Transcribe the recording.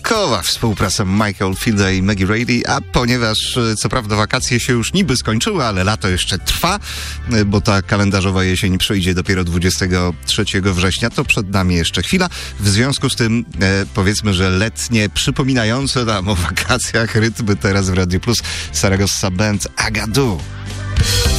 wyjątkowa współpraca Michael Fielda i Maggie Reilly, a ponieważ co prawda wakacje się już niby skończyły, ale lato jeszcze trwa, bo ta kalendarzowa jesień przyjdzie dopiero 23 września, to przed nami jeszcze chwila. W związku z tym powiedzmy, że letnie, przypominające nam o wakacjach rytmy teraz w Radio Plus. Saragossa Band Agadu.